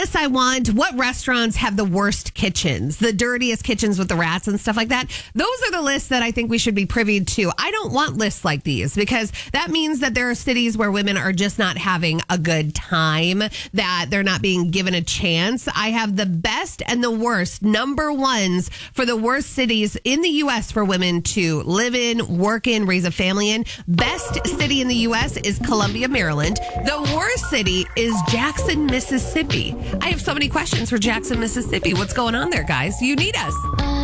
lists I want. What restaurants have the worst kitchens, the dirtiest kitchens with the rats and stuff like that? Those are the lists that I think we should be privy to. I don't want lists like these because that means that there are cities where women are just not having a good time, that they're not being given a chance. I have the best and the worst number ones for the worst cities in the U.S. for women to live in, work in, raise a family in. Best city in the U.S. is Columbia, Maryland. The worst city is Jackson, Mississippi. I have so many questions for Jackson, Mississippi. What's going on there, guys? You need us.